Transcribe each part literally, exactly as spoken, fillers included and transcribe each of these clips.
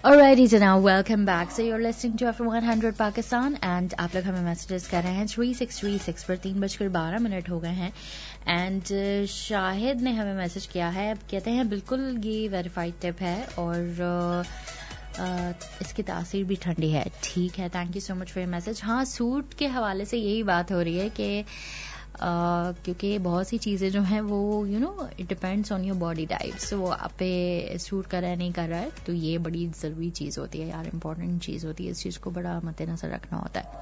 Alrighty, so now welcome back. So you're listening to F M one hundred Pakistan and आप लोग हमें messages कर रहे हैं थ्री सिक्स थ्री सिक्स पर तीन बजकर बारह मिनट हो गए हैं. एंड शाहिद ने हमें मैसेज किया है, कहते हैं बिल्कुल ये वेरीफाइड टिप है और uh, इसकी तासीर भी ठंडी है. ठीक है, thank you so much for your message. हाँ, सूट के हवाले से यही बात हो रही है कि Uh, क्योंकि बहुत सी चीज़ें जो हैं वो you know it depends on your body type. सो वो आप पे सूट कर रहा है नहीं कर रहा है, तो ये बड़ी ज़रूरी चीज़ होती है यार, इंपॉर्टेंट चीज़ होती है. इस चीज़ को बड़ा मद्देनजर रखना होता है.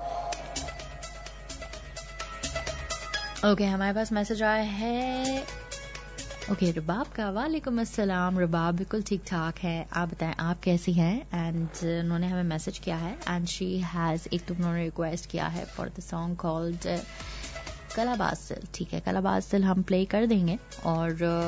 ओके okay, हमारे पास मैसेज आया है. ओके okay, रुबाब का. वालेकुम अस्सलाम रुबाब, बिल्कुल ठीक ठाक है. आप बताएं आप कैसी हैं. एंड उन्होंने हमें मैसेज किया है एंड शी हैज़ एक तो उन्होंने रिक्वेस्ट किया है फॉर द सॉन्ग कॉल्ड कलाबाज दिल. ठीक है, कलाबाज दिल हम प्ले कर देंगे. और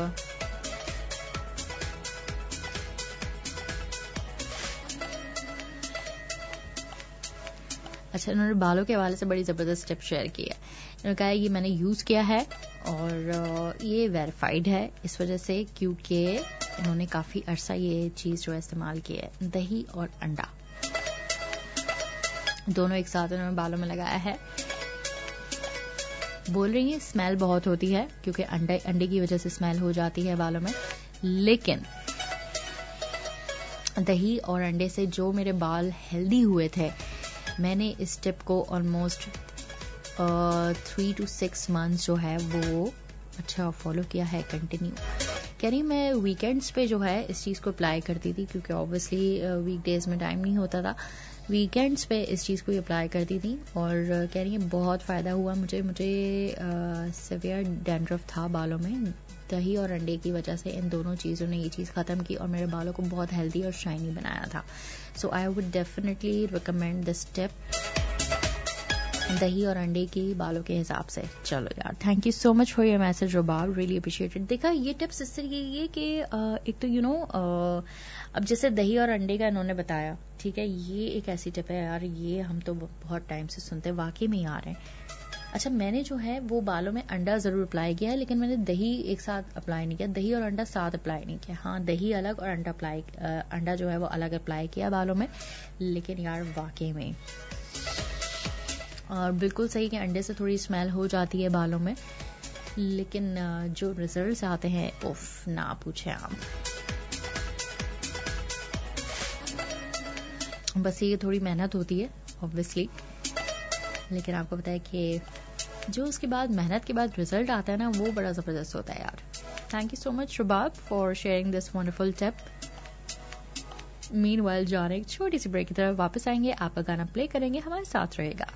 अच्छा, उन्होंने बालों के हवाले से बड़ी जबरदस्त टिप शेयर की है. उन्होंने कहा ये मैंने यूज किया है और ये वेरीफाइड है इस वजह से क्योंकि इन्होंने काफी अरसा ये चीज जो है इस्तेमाल की है. दही और अंडा दोनों एक साथ उन्होंने बालों में लगाया है. बोल रही है स्मेल बहुत होती है क्योंकि अंडे अंडे की वजह से स्मेल हो जाती है बालों में, लेकिन दही और अंडे से जो मेरे बाल हेल्दी हुए थे, मैंने इस टिप को almost three to six months जो है वो अच्छा फॉलो किया है, कंटिन्यू. कह रही मैं वीकेंड्स पे जो है इस चीज़ को अप्लाई करती थी क्योंकि ऑब्वियसली वीक डेज में टाइम नहीं होता था. वीकेंड्स पे इस चीज़ को अप्लाई करती थी और कह रही है बहुत फ़ायदा हुआ मुझे. मुझे सिवियर डैंड्रफ था बालों में, दही और अंडे की वजह से इन दोनों चीज़ों ने ये चीज़ ख़त्म की और मेरे बालों को बहुत हेल्दी और शाइनी बनाया था. सो I would definitely recommend this tip, दही और अंडे की बालों के हिसाब से. चलो यार, thank you so much for your message Rubab, really appreciated. देखा ये टिप्स इस तरीके की है कि एक तो यू नो अब जैसे दही और अंडे का इन्होंने बताया, ठीक है, ये एक ऐसी टिप है यार, ये हम तो बहुत टाइम से सुनते हैं, वाकई में आ रहे हैं. अच्छा, मैंने जो है वो बालों में अंडा जरूर अप्लाई किया है, लेकिन मैंने दही एक साथ अप्लाई नहीं किया, दही और अंडा साथ अप्लाई नहीं किया. हाँ, दही अलग और अंडा अप्लाई अंडा जो है वो अलग अप्लाई किया बालों में. लेकिन यार वाकई में और बिल्कुल सही कि अंडे से थोड़ी स्मेल हो जाती है बालों में, लेकिन जो रिजल्ट्स आते हैं उफ ना पूछे आप. बस ये थोड़ी मेहनत होती है ऑब्वियसली, लेकिन आपको पता है कि जो उसके बाद मेहनत के बाद रिजल्ट आता है ना, वो बड़ा जबरदस्त होता है यार. Thank you so much Rubab for sharing this wonderful tip. Meanwhile जाने एक छोटी सी ब्रेक की तरफ वापस आएंगे, आपका गाना प्ले करेंगे, हमारे साथ रहेगा.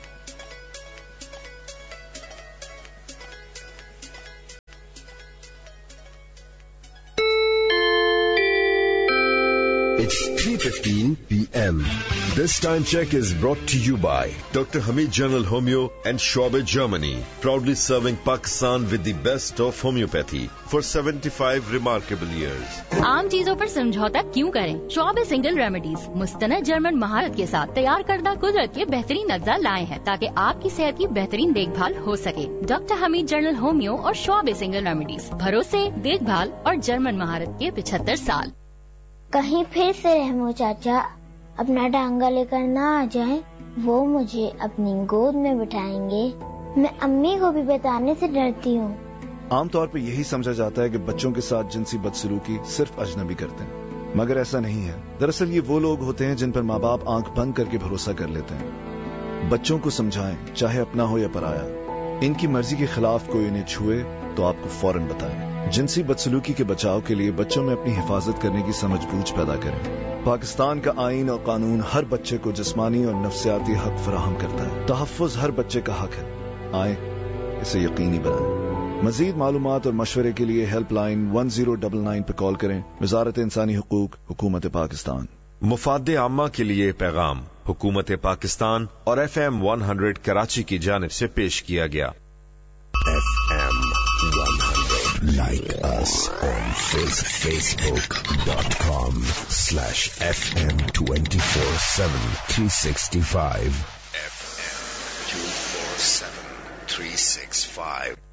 It's three fifteen p m This time check is brought to you by Doctor Hamid General Homeo and Schwabe Germany, proudly serving Pakistan with the best of homeopathy for seventy-five remarkable years. आम चीजों पर समझौता क्यों करें? Schwabe single remedies मुस्तनद German महारत के साथ तैयार करदा कुदरत के बेहतरीन अज्जा लाए हैं ताकि आपकी सेहत की बेहतरीन देखभाल हो सके. डॉक्टर हमीद जनरल होमियो और Schwabe सिंगल रेमेडीज, भरोसे, देखभाल और जर्मन महारत के पिछहत्तर साल. कहीं फिर से रहमो चाचा अपना टांगा लेकर ना आ जाएं, वो मुझे अपनी गोद में बिठाएंगे. मैं अम्मी को भी बताने से डरती हूँ. आमतौर पर यही समझा जाता है कि बच्चों के साथ जिनसी बदसलूकी सिर्फ अजनबी करते हैं, मगर ऐसा नहीं है. दरअसल ये वो लोग होते हैं जिन पर माँ बाप आंख बंद करके भरोसा कर लेते हैं. बच्चों को समझाएं, चाहे अपना हो या पराया. इनकी मर्जी के खिलाफ कोई इन्हें छुए तो आपको फौरन बताएं. जिनसी बदसलूकी के बचाव के लिए बच्चों में अपनी हिफाजत करने की समझ बूझ पैदा करें. पाकिस्तान का आईन और कानून हर बच्चे को जिस्मानी और नफ्सियाती हक फराहम करता है. तहफ़्फ़ुज़ हर बच्चे का हक है. आए इसे यकीनी बनाएं. मजीद मालूमात और मशवरे के लिए help line one zero double nine पर कॉल करें. वजारत इंसानी हुकूक, हुकूमत पाकिस्तान. मुफादे आम्मा के लिए पैगाम हुकूमत पाकिस्तान और F M one hundred Karachi की जानिब से पेश किया गया. F M one hundred. Like us on Facebook dot com slash F M twenty-four seven three sixty-five. F M twenty-four seven three sixty-five.